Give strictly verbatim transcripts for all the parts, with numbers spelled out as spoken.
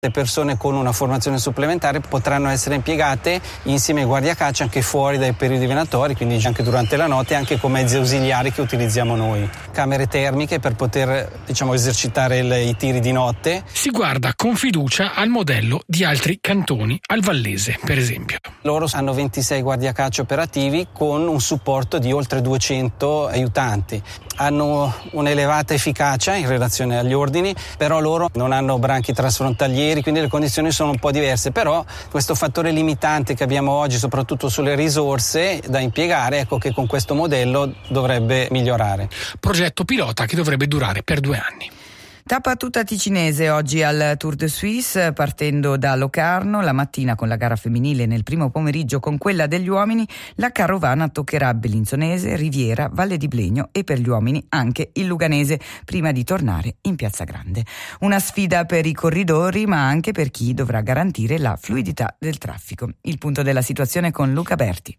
Le persone con una formazione supplementare potranno essere impiegate insieme ai guardiacaccia anche fuori dai periodi venatori, quindi anche durante la notte, anche con mezzi ausiliari che utilizziamo noi. Camere termiche per poter, diciamo, esercitare il, i tiri di notte. Si guarda con fiducia al modello di altri cantoni, al Vallese per esempio. Loro hanno ventisei guardiacaccia operativi con un supporto di oltre duecento aiutanti. Hanno un'elevata efficacia in relazione agli ordini, però loro non hanno branchi trasfrontalieri, quindi le condizioni sono un po' diverse, però questo fattore limitante che abbiamo oggi, soprattutto sulle risorse da impiegare, ecco che con questo modello dovrebbe migliorare. Progetto pilota che dovrebbe durare per due anni. Tappa tutta ticinese oggi al Tour de Suisse, partendo da Locarno. La mattina con la gara femminile, nel primo pomeriggio con quella degli uomini, la carovana toccherà Bellinzonese, Riviera, Valle di Blegno e per gli uomini anche il Luganese, prima di tornare in Piazza Grande. Una sfida per i corridori, ma anche per chi dovrà garantire la fluidità del traffico. Il punto della situazione con Luca Berti.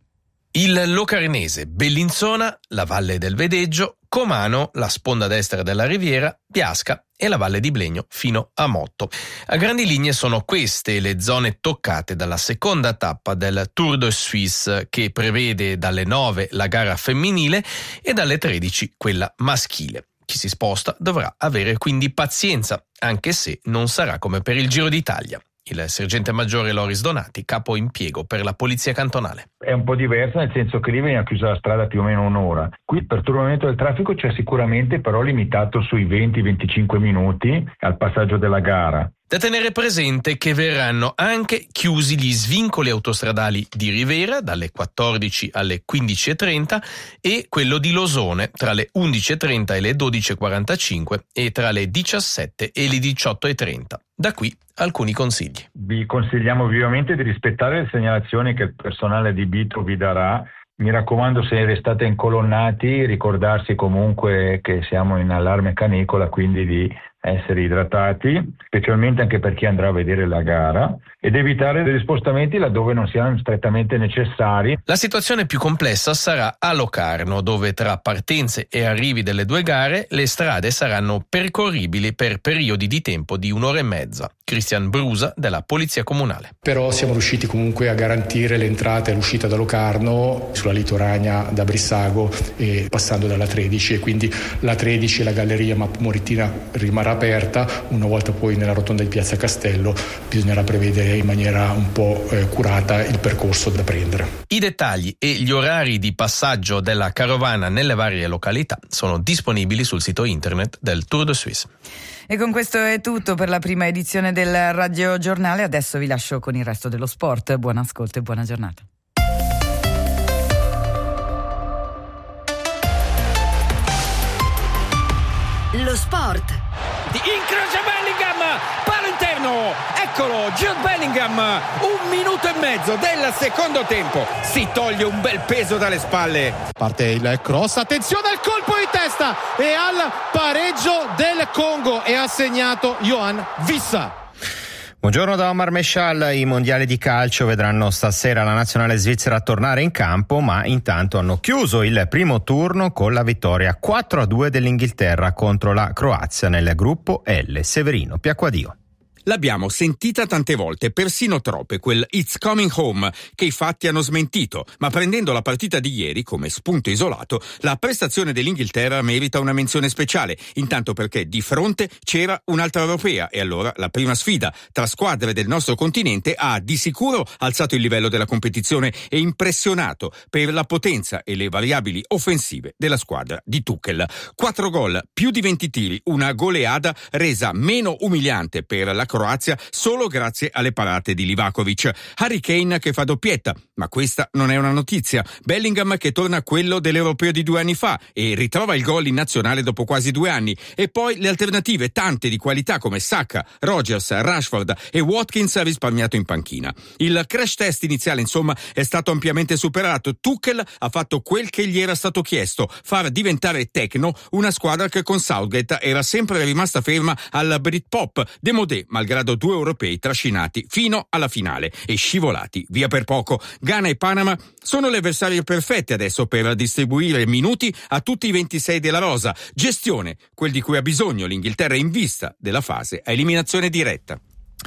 Il Locarnese, Bellinzona, la Valle del Vedeggio, Comano, la sponda destra della Riviera, Biasca e la Valle di Blegno fino a Motto. A grandi linee sono queste le zone toccate dalla seconda tappa del Tour de Suisse, che prevede dalle nove la gara femminile e dalle tredici quella maschile. Chi si sposta dovrà avere quindi pazienza, anche se non sarà come per il Giro d'Italia. Il sergente maggiore Loris Donati, capo impiego per la polizia cantonale. È un po' diverso, nel senso che lì veniva chiusa la strada più o meno un'ora. Qui il perturbamento del traffico c'è sicuramente, però limitato sui venti venticinque minuti al passaggio della gara. Da tenere presente che verranno anche chiusi gli svincoli autostradali di Rivera dalle quattordici alle quindici e trenta e quello di Losone tra le undici e trenta e le dodici e quarantacinque e tra le diciassette e le diciotto e trenta. Da qui alcuni consigli. Vi consigliamo vivamente di rispettare le segnalazioni che il personale di Bitro vi darà. Mi raccomando, se restate incolonnati, ricordarsi comunque che siamo in allarme canicola, quindi di essere idratati, specialmente anche per chi andrà a vedere la gara, ed evitare degli spostamenti laddove non siano strettamente necessari. La situazione più complessa sarà a Locarno, dove tra partenze e arrivi delle due gare le strade saranno percorribili per periodi di tempo di un'ora e mezza. Cristian Brusa della Polizia Comunale. Però siamo riusciti comunque a garantire l'entrata e l'uscita da Locarno sulla litorania da Brissago e passando dalla tredici, e quindi la tredici e la galleria Map Moritina rimarrà aperta. Una volta poi nella rotonda di Piazza Castello bisognerà prevedere in maniera un po' eh, curata il percorso da prendere. I dettagli e gli orari di passaggio della carovana nelle varie località sono disponibili sul sito internet del Tour de Suisse. E con questo è tutto per la prima edizione del Radio Giornale. Adesso vi lascio con il resto dello sport. Buon ascolto e buona giornata. Lo sport. Incrocia Bellingham, palo interno, eccolo Jude Bellingham, un minuto e mezzo del secondo tempo, si toglie un bel peso dalle spalle. Parte il cross, attenzione al colpo di testa e al pareggio del Congo, e ha segnato Yohan Wissa. Buongiorno da Omar Meshal. I mondiali di calcio vedranno stasera la nazionale svizzera tornare in campo, ma intanto hanno chiuso il primo turno con la vittoria quattro a due dell'Inghilterra contro la Croazia nel gruppo L. Severino Piacquadio. L'abbiamo sentita tante volte, persino troppe, quel It's Coming Home, che i fatti hanno smentito, ma prendendo la partita di ieri come spunto isolato, la prestazione dell'Inghilterra merita una menzione speciale, intanto perché di fronte c'era un'altra europea, e allora la prima sfida tra squadre del nostro continente ha di sicuro alzato il livello della competizione e impressionato per la potenza e le variabili offensive della squadra di Tuchel. Quattro gol, più di venti tiri, una goleada resa meno umiliante per la Croazia solo grazie alle parate di Livakovic. Harry Kane che fa doppietta, ma questa non è una notizia. Bellingham che torna a quello dell'Europeo di due anni fa e ritrova il gol in nazionale dopo quasi due anni. E poi le alternative tante di qualità come Saka, Rodgers, Rashford e Watkins ha risparmiato in panchina. Il crash test iniziale insomma è stato ampiamente superato. Tuchel ha fatto quel che gli era stato chiesto, far diventare tecno una squadra che con Southgate era sempre rimasta ferma al Britpop, démodé malgrado due europei trascinati fino alla finale e scivolati via per poco. Ghana e Panama sono le avversarie perfette adesso per distribuire minuti a tutti i ventisei della rosa. Gestione, quel di cui ha bisogno l'Inghilterra in vista della fase a eliminazione diretta.